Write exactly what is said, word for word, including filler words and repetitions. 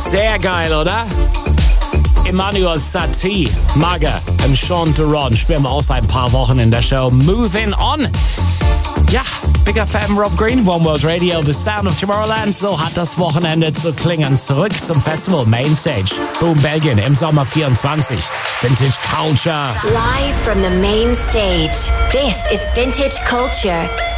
Sehr geil, oder? Emmanuel Satie, Maga und Sean Duran spielen wir auch seit ein paar Wochen in der Show Moving On. Ja, Big F M, Rob Green, One World Radio, The Sound of Tomorrowland. So hat das Wochenende zu klingen. Zurück zum Festival Mainstage. Boom, Belgien im Sommer vierundzwanzig. Vintage Culture. Live from the main stage. This is Vintage Culture.